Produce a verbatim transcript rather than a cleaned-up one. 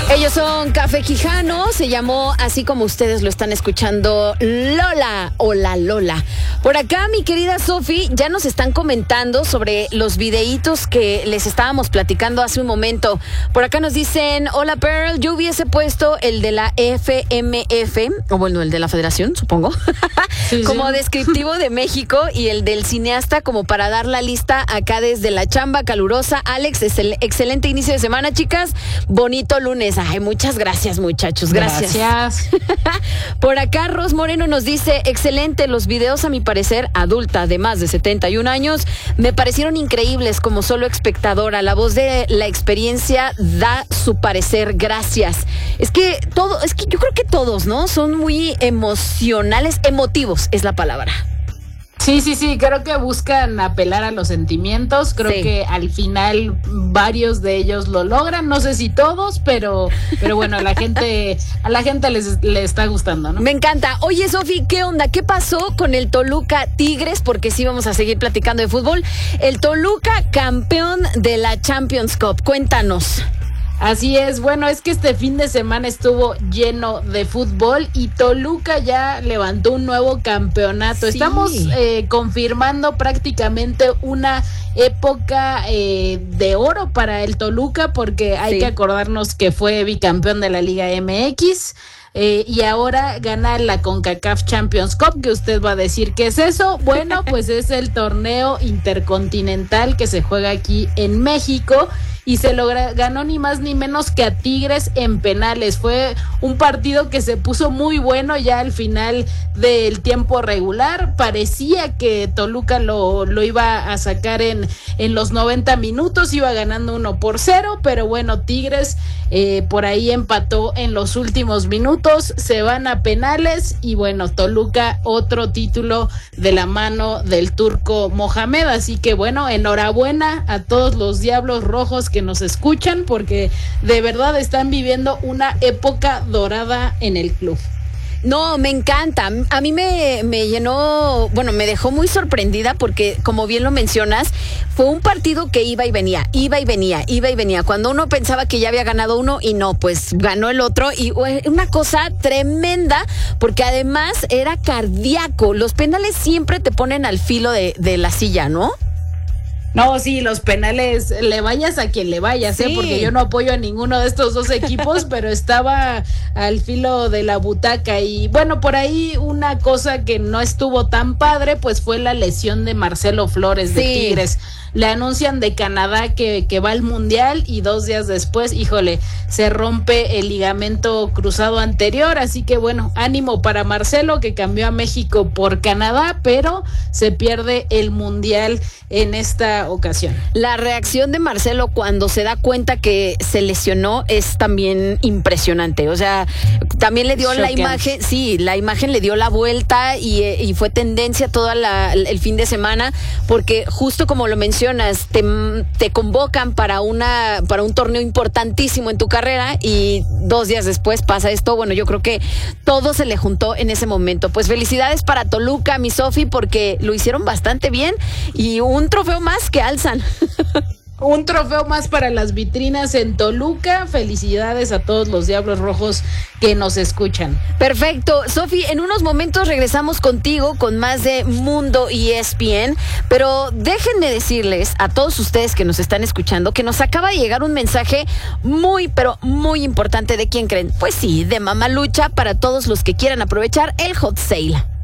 Ellos son Café Quijano, se llamó así como ustedes lo están escuchando, Lola o La Lola. Por acá, mi querida Sofi, ya nos están comentando sobre los videitos que les estábamos platicando hace un momento. Por acá nos dicen, hola Pearl, yo hubiese puesto el de la F M F, o bueno, el de la Federación, supongo, sí, como sí. descriptivo de México, y el del cineasta como para dar la lista acá desde la chamba calurosa. Alex, es el excelente inicio de semana, chicas. Bonito lunes. Ay, muchas gracias, muchachos. Gracias. Gracias. Por acá, Ros Moreno nos dice, excelente, los videos a mi parecer, adulta de más de setenta y un años, me parecieron increíbles como solo espectadora. La voz de la experiencia da su parecer. Gracias. Es que todo, es que yo creo que todos, ¿no? Son muy emocionales, emotivos es la palabra. Sí, sí, sí, creo que buscan apelar a los sentimientos, creo sí. que al final varios de ellos lo logran, no sé si todos, pero pero bueno, a la gente a la gente les, les está gustando, ¿no? Me encanta. Oye, Sofi, ¿qué onda? ¿Qué pasó con el Toluca Tigres? Porque sí vamos a seguir platicando de fútbol. El Toluca, campeón de la Champions Cup. Cuéntanos. Así es, bueno, es que este fin de semana estuvo lleno de fútbol y Toluca ya levantó un nuevo campeonato. Sí. Estamos eh, confirmando prácticamente una época eh, de oro para el Toluca, porque hay sí. que acordarnos que fue bicampeón de la Liga M X. Eh, y ahora gana la CONCACAF Champions Cup, que usted va a decir, ¿qué es eso? Bueno, pues es el torneo intercontinental que se juega aquí en México y se lo ganó ni más ni menos que a Tigres en penales. Fue un partido que se puso muy bueno ya al final del tiempo regular. Parecía que Toluca lo, lo iba a sacar en, en los noventa minutos, iba ganando uno por cero, pero bueno, Tigres eh, por ahí empató en los últimos minutos, se van a penales y bueno, Toluca otro título de la mano del turco Mohamed, así que bueno, enhorabuena a todos los Diablos Rojos que nos escuchan, porque de verdad están viviendo una época dorada en el club. No, me encanta. A mí me, me llenó, bueno, me dejó muy sorprendida porque, como bien lo mencionas, fue un partido que iba y venía, iba y venía, iba y venía. Cuando uno pensaba que ya había ganado uno y no, pues ganó el otro. Y una cosa tremenda, porque además era cardíaco. Los penales siempre te ponen al filo de, de la silla, ¿no? No, sí, los penales, le vayas a quien le vayas, sí. ¿eh? Porque yo no apoyo a ninguno de estos dos equipos, pero estaba al filo de la butaca. Y bueno, por ahí una cosa que no estuvo tan padre, pues fue la lesión de Marcelo Flores de sí. Tigres. Le anuncian de Canadá que, que va al Mundial y dos días después, híjole, se rompe el ligamento cruzado anterior, así que bueno, ánimo para Marcelo, que cambió a México por Canadá, pero se pierde el Mundial en esta ocasión. La reacción de Marcelo cuando se da cuenta que se lesionó es también impresionante, o sea, también le dio Choqueante. la imagen, sí, la imagen le dio la vuelta y, y fue tendencia todo el fin de semana, porque justo como lo mencioné, Te, te convocan para una para un torneo importantísimo en tu carrera y dos días después pasa esto. Bueno, yo creo que todo se le juntó en ese momento. Pues felicidades para Toluca, mi Sofi, porque lo hicieron bastante bien y un trofeo más que alzan. Un trofeo más para las vitrinas en Toluca. Felicidades a todos los Diablos Rojos que nos escuchan. Perfecto. Sofi, en unos momentos regresamos contigo con más de Mundo E S P N, pero déjenme decirles a todos ustedes que nos están escuchando que nos acaba de llegar un mensaje muy, pero muy importante. ¿De quién creen? Pues sí, de Mamalucha, para todos los que quieran aprovechar el hot sale.